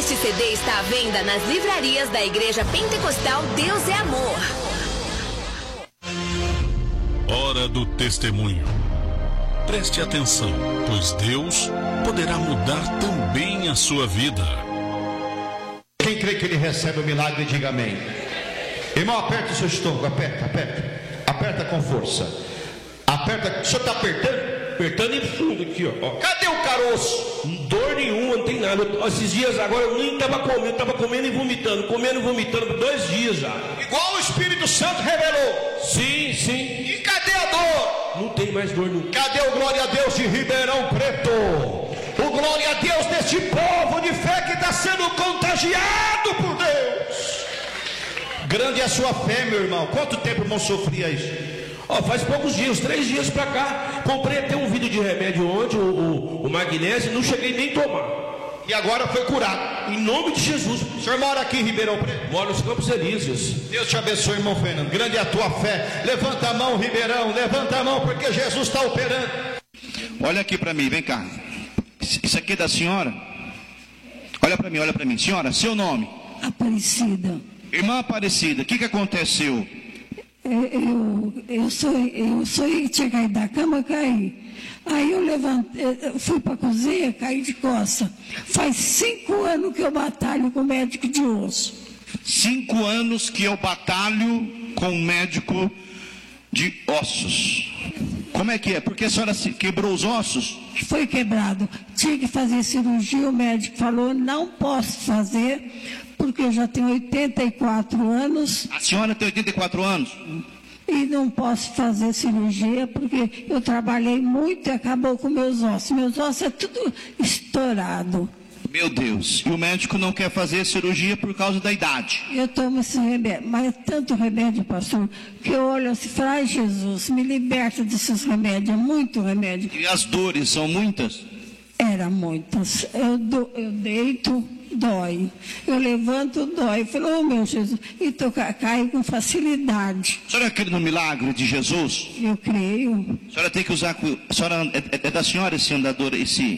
Este CD está à venda nas livrarias da Igreja Pentecostal Deus é Amor. Hora do testemunho. Preste atenção, pois Deus poderá mudar também a sua vida. Quem crê que ele recebe o milagre, diga amém. Irmão, aperta o seu estômago, aperta com força. Aperta, o senhor está apertando? Apertando em fundo aqui, ó. Cadê o caroço? Dor nenhuma, não tem nada. Esses dias agora eu nem estava comendo e vomitando por 2 dias já. Igual o Espírito Santo revelou. Sim. E cadê a dor? Não tem mais dor nenhuma. Cadê o glória a Deus de Ribeirão Preto? O glória a Deus deste povo de fé que está sendo contagiado por Deus. Grande é a sua fé, meu irmão. Quanto tempo o irmão sofria isso? Faz poucos dias, 3 dias pra cá. Comprei até um vidro de remédio ontem, o magnésio, não cheguei nem a tomar. E agora foi curado. Em nome de Jesus. O senhor mora aqui em Ribeirão Preto? Moro nos Campos Elíseos. Deus te abençoe, irmão Fernando. Grande é a tua fé. Levanta a mão, Ribeirão. Levanta a mão, porque Jesus está operando. Olha aqui para mim, vem cá. Isso aqui é da senhora? Olha para mim. Senhora, seu nome? Aparecida. Irmã Aparecida, o que aconteceu? Eu tinha caído da cama, caí. Aí eu levantei, fui para a cozinha, caí de costa. Faz 5 anos que eu batalho com médico de osso. 5 anos que eu batalho com médico de ossos. Como é que é? Porque a senhora quebrou os ossos? Foi quebrado. Tinha que fazer cirurgia, o médico falou, não posso fazer, porque eu já tenho 84 anos. A senhora tem 84 anos? E não posso fazer cirurgia, porque eu trabalhei muito e acabou com meus ossos. Meus ossos é tudo estourado. Meu Deus, e o médico não quer fazer cirurgia por causa da idade? Eu tomo esse remédio, mas é tanto remédio, pastor, que eu olho assim e falo, ai Jesus, me liberta desses remédios, é muito remédio. E as dores são muitas? Era muitas. Eu deito, dói. Eu levanto, dói. Eu falo, meu Jesus, então caio com facilidade. A senhora crê no milagre de Jesus? Eu creio. A senhora tem que usar, a senhora é da senhora esse andador,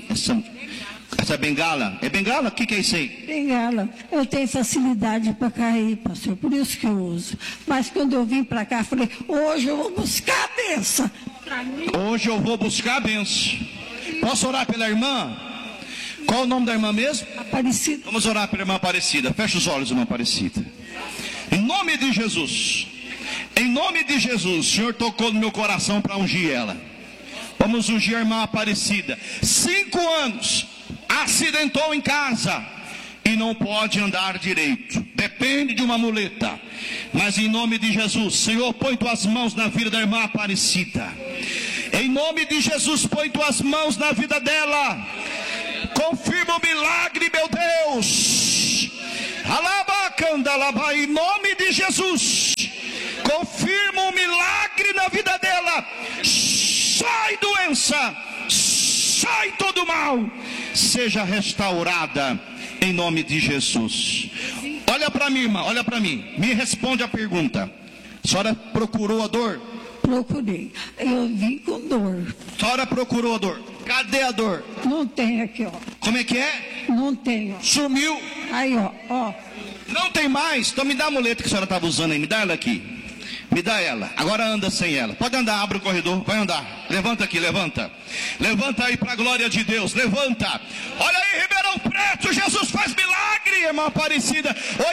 essa bengala? É bengala? O que é isso aí? Bengala. Eu tenho facilidade para cair, pastor, por isso que eu uso. Mas quando eu vim para cá, falei, hoje eu vou buscar a benção. Hoje eu vou buscar a benção. Posso orar pela irmã? Qual o nome da irmã mesmo? Aparecida. Vamos orar pela irmã Aparecida. Fecha os olhos, irmã Aparecida. Em nome de Jesus. Em nome de Jesus. O Senhor tocou no meu coração para ungir ela. Vamos ungir a irmã Aparecida. 5 anos. Acidentou em casa. E não pode andar direito. Depende de uma muleta. Mas em nome de Jesus, Senhor, põe tuas mãos na vida da irmã Aparecida. Em nome de Jesus, põe tuas mãos na vida dela. Confirma o milagre, meu Deus. Alabacandalaba, em nome de Jesus. Confirma o milagre na vida dela. Sai doença, sai todo mal. Seja restaurada em nome de Jesus. Olha para mim, irmã, olha para mim. Me responde a pergunta. A senhora procurou a dor? Procurei. Eu vim com dor. A senhora procurou a dor. Cadê a dor? Não tem aqui, ó. Como é que é? Não tem, ó. Sumiu. Aí, ó. Não tem mais. Então me dá a muleta que a senhora estava usando aí. Me dá ela aqui. Me dá ela. Agora anda sem ela. Pode andar, abre o corredor. Vai andar. Levanta aqui, levanta. Levanta aí para a glória de Deus. Levanta. Olha aí, Ribeirão Preto. Jesus faz milagre, irmã Aparecida.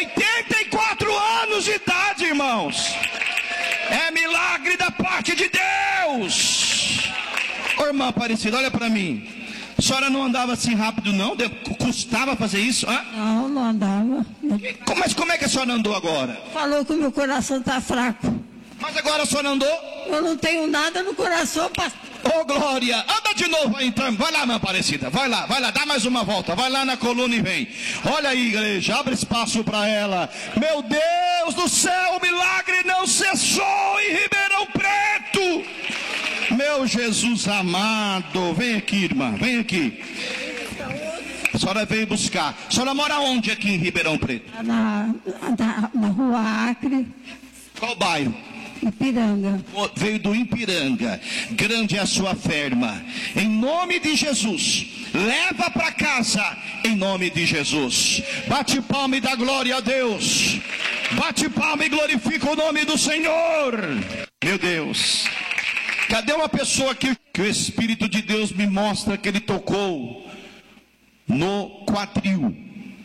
84 anos de idade, irmãos. É milagre da parte de Deus. Ô, irmã Aparecida, olha para mim. A senhora não andava assim rápido, não? Custava fazer isso? Hã? Não andava. Mas como é que a senhora andou agora? Falou que o meu coração está fraco. Mas agora a senhora andou? Eu não tenho nada no coração, pastor. Ô, glória, anda de novo aí então. Vai lá, irmã Aparecida, vai lá, dá mais uma volta. Vai lá na coluna e vem. Olha aí, igreja, abre espaço para ela. Meu Deus do céu, o milagre não cessou em Ribeirão Preto. Meu Jesus amado, vem aqui, irmã, vem aqui. A senhora veio buscar. A senhora mora onde aqui em Ribeirão Preto? Na rua Acre. Qual bairro? Ipiranga. Veio do Ipiranga. Grande é a sua fé, irmã. Em nome de Jesus, leva para casa, em nome de Jesus. Bate palma e dá glória a Deus. Bate palma e glorifica o nome do Senhor. Meu Deus, cadê uma pessoa que o Espírito de Deus me mostra que ele tocou no quadril,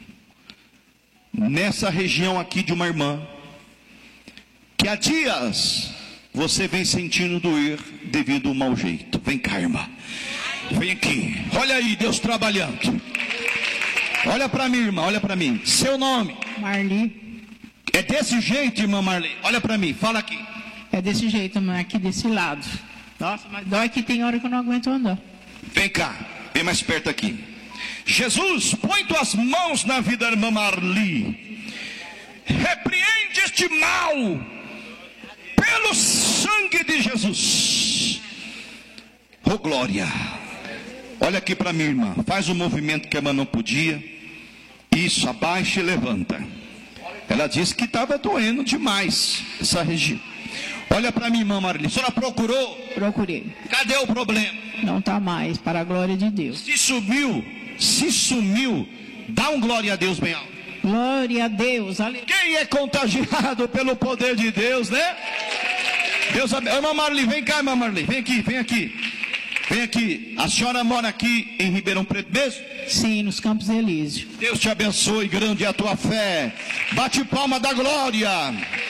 nessa região aqui de uma irmã, que há dias você vem sentindo doer devido ao mau jeito. Vem cá, irmã, vem aqui, olha aí Deus trabalhando. Olha para mim, irmã, olha para mim. Seu nome? Marli. É desse jeito, irmã Marli? Olha para mim, fala aqui. É desse jeito, mãe, aqui desse lado. Nossa, mas dói que tem hora que eu não aguento andar. Vem cá, vem mais perto aqui. Jesus, põe tuas mãos na vida da irmã Marli. Repreende este mal pelo sangue de Jesus. Oh glória. Olha aqui para mim, irmã. Faz o movimento que a irmã não podia. Isso, abaixa e levanta. Ela disse que estava doendo demais essa região. Olha para mim, irmã Marli. A senhora procurou? Procurei. Cadê o problema? Não está mais, para a glória de Deus. Se sumiu. Dá um glória a Deus bem alto. Glória a Deus. Aleluia. Quem é contagiado pelo poder de Deus, né? Deus abençoe. Irmã Marli, vem cá, irmã Marli. Vem aqui, vem aqui. Vem aqui. A senhora mora aqui em Ribeirão Preto mesmo? Sim, nos Campos Elíseos. Deus te abençoe, grande é a tua fé. Bate palma da glória.